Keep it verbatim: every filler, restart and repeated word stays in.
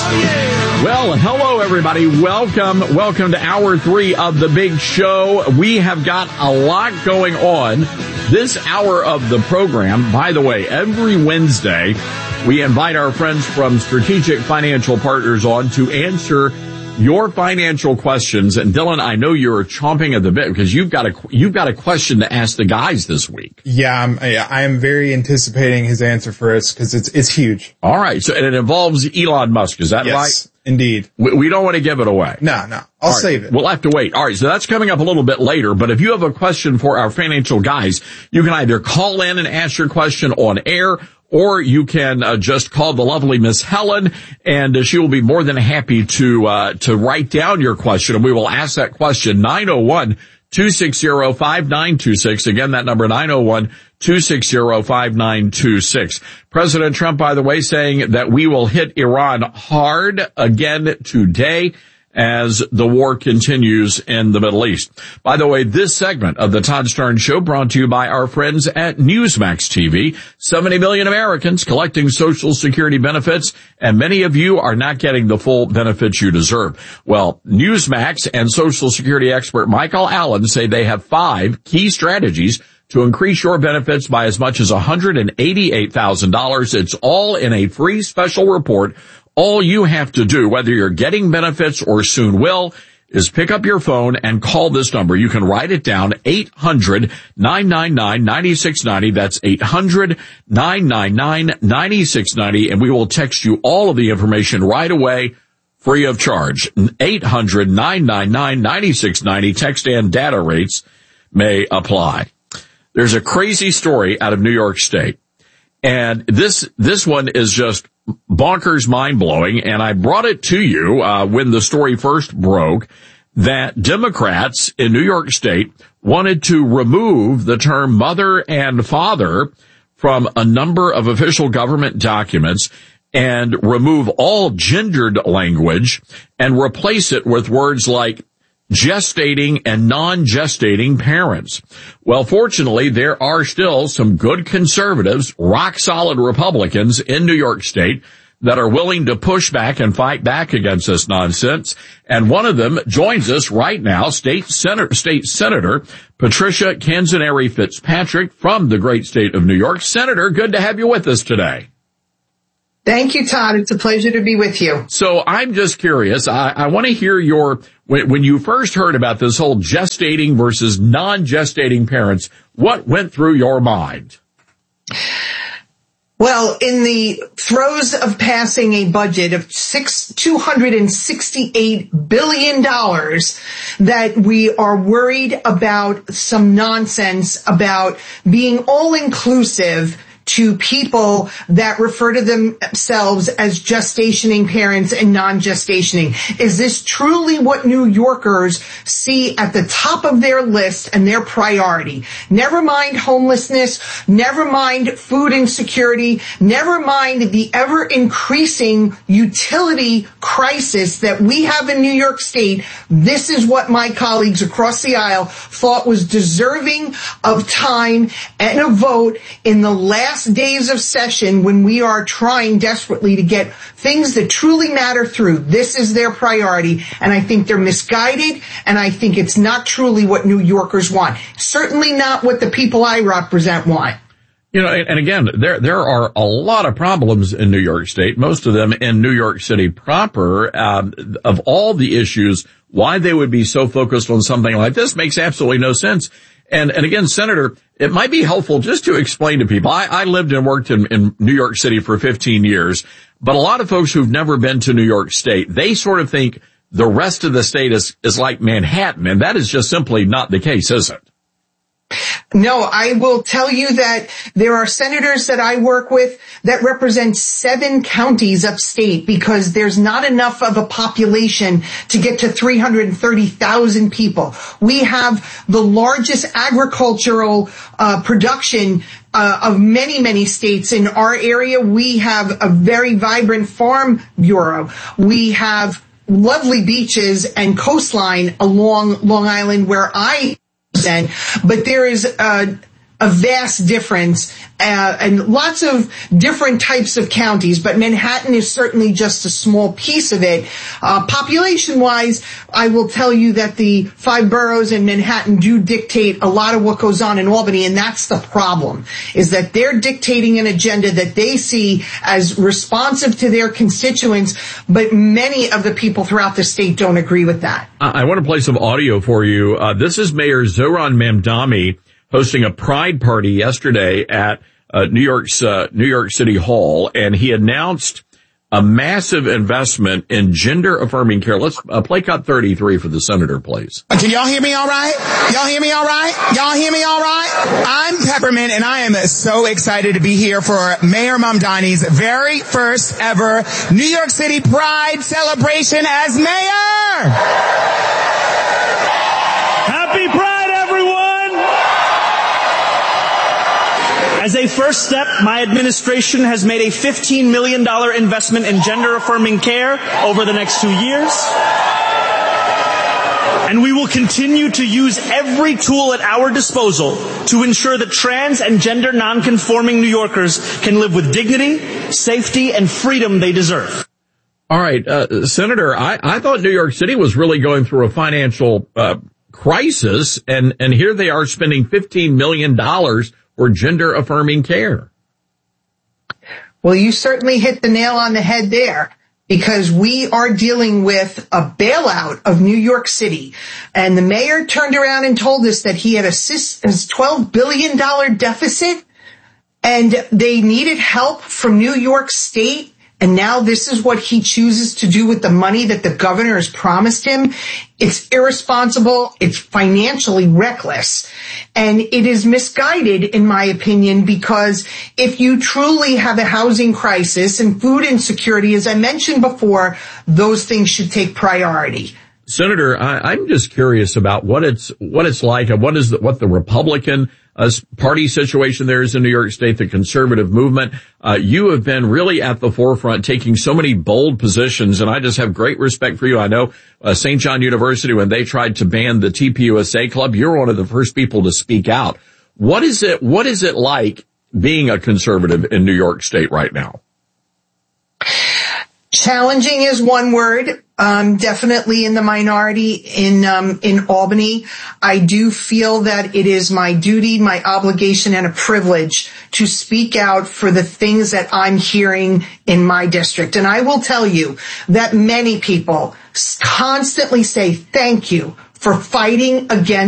Well, hello, everybody. Welcome. Welcome to hour three of the big show. We have got a lot going on this hour of the program. By the way, every Wednesday, we invite our friends from Strategic Financial Partners on to answer your financial questions. And Dylan, I know you're chomping at the bit because you've got a you've got a question to ask the guys this week. Yeah, I'm, I am very anticipating his answer for us because it's it's huge. All right, so and it involves Elon Musk. Is that yes, right? Yes, indeed. We, we don't want to give it away. No, no, I'll right, save it. We'll have to wait. All right, so that's coming up a little bit later. But if you have a question for our financial guys, you can either call in and ask your question on air, or you can uh, just call the lovely Miss Helen, and uh, she will be more than happy to uh to write down your question, and we will ask that question. nine oh one, two six zero, five nine two six. Again, that number, nine oh one, two six zero, five nine two six. President Trump, by the way, saying that we will hit Iran hard again today as the war continues in the Middle East. By the way, this segment of the Todd Stern Show brought to you by our friends at Newsmax T V. seventy million Americans collecting Social Security benefits, and many of you are not getting the full benefits you deserve. Well, Newsmax and Social Security expert Michael Allen say they have five key strategies to increase your benefits by as much as one hundred eighty-eight thousand dollars. It's all in a free special report. All you have to do, whether you're getting benefits or soon will, is pick up your phone and call this number. You can write it down, eight hundred, nine nine nine, nine six nine zero. That's eight hundred, nine nine nine, nine six nine zero, and we will text you all of the information right away, free of charge. eight hundred, nine nine nine, nine six nine zero. Text and data rates may apply. There's a crazy story out of New York State, and this this one is just bonkers, mind-blowing, and I brought it to you uh when the story first broke that Democrats in New York State wanted to remove the term mother and father from a number of official government documents and remove all gendered language and replace it with words like gestating and non-gestating parents. Well, fortunately, there are still some good conservatives, rock-solid Republicans in New York State that are willing to push back and fight back against this nonsense. And one of them joins us right now, State Senator, State Senator Patricia Canzoneri Fitzpatrick from the great state of New York. Senator, good to have you with us today. Thank you, Todd. It's a pleasure to be with you. So I'm just curious. I, I want to hear your, when, when you first heard about this whole gestating versus non-gestating parents, what went through your mind? Well, in the throes of passing a budget of six, two hundred sixty-eight billion dollars, that we are worried about some nonsense about being all-inclusive to people that refer to themselves as gestationing parents and non-gestationing. Is this truly what New Yorkers see at the top of their list and their priority? Never mind homelessness, never mind food insecurity, never mind the ever-increasing utility crisis that we have in New York State. This is what my colleagues across the aisle thought was deserving of time and a vote in the last days of session when we are trying desperately to get things that truly matter through. This is their priority, and I think they're misguided, and I think it's not truly what New Yorkers want. Certainly not what the people I represent want. You know, and again, there there are a lot of problems in New York State, most of them in New York City proper. Um, of all the issues, why they would be so focused on something like this makes absolutely no sense. And, and again, Senator, it might be helpful just to explain to people. I, I lived and worked in, in New York City for fifteen years, but a lot of folks who've never been to New York State, they sort of think the rest of the state is, is like Manhattan, and that is just simply not the case, is it? No, I will tell you that there are senators that I work with that represent seven counties upstate because there's not enough of a population to get to three hundred thirty thousand people. We have the largest agricultural uh, production Uh, of many, many states. In our area, we have a very vibrant farm bureau. We have lovely beaches and coastline along Long Island where I represent, but there is a, a vast difference, uh, and lots of different types of counties, but Manhattan is certainly just a small piece of it. Uh, population-wise, I will tell you that the five boroughs in Manhattan do dictate a lot of what goes on in Albany, and that's the problem, is that they're dictating an agenda that they see as responsive to their constituents, but many of the people throughout the state don't agree with that. I want to play some audio for you. Uh, this is Mayor Zohran Mamdani hosting a pride party yesterday at uh, New York's uh, New York City Hall, and he announced a massive investment in gender-affirming care. Let's uh, play cut thirty-three for the senator, please. Can y'all hear me all right? Y'all hear me all right? Y'all hear me all right? I'm Peppermint, and I am so excited to be here for Mayor Mamdani's very first ever New York City Pride celebration as mayor. Happy Pride, everyone! As a first step, my administration has made a fifteen million dollars investment in gender-affirming care over the next two years. And we will continue to use every tool at our disposal to ensure that trans and gender nonconforming New Yorkers can live with dignity, safety, and freedom they deserve. All right, uh, Senator, I, I thought New York City was really going through a financial uh, crisis, and, and here they are spending fifteen million dollars for gender-affirming care. Well, you certainly hit the nail on the head there, because we are dealing with a bailout of New York City. And the mayor turned around and told us that he had a twelve billion dollars deficit, and they needed help from New York State. And now this is what he chooses to do with the money that the governor has promised him. It's irresponsible. It's financially reckless. And it is misguided, in my opinion, because if you truly have a housing crisis and food insecurity, as I mentioned before, those things should take priority. Senator, I, I'm just curious about what it's what it's like, and what is the, what the Republican uh, party situation there is in New York State, the conservative movement. Uh, you have been really at the forefront, taking so many bold positions, and I just have great respect for you. I know uh, Saint John University, when they tried to ban the T P U S A Club, you're one of the first people to speak out. What is it? What is it like being a conservative in New York State right now? Challenging is one word. Um, definitely in the minority in, um, in Albany. I do feel that it is my duty, my obligation, and a privilege to speak out for the things that I'm hearing in my district. And I will tell you that many people constantly say thank you for fighting against